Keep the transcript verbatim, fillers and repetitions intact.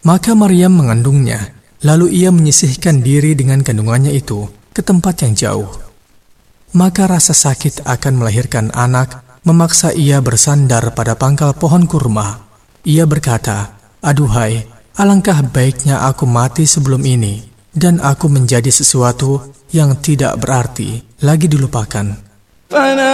Maka Maryam mengandungnya, lalu ia menyisihkan diri dengan kandungannya itu ke tempat yang jauh. Maka rasa sakit akan melahirkan anak memaksa ia bersandar pada pangkal pohon kurma. Ia berkata, "Aduhai, alangkah baiknya aku mati sebelum ini, dan aku menjadi sesuatu yang tidak berarti lagi dilupakan."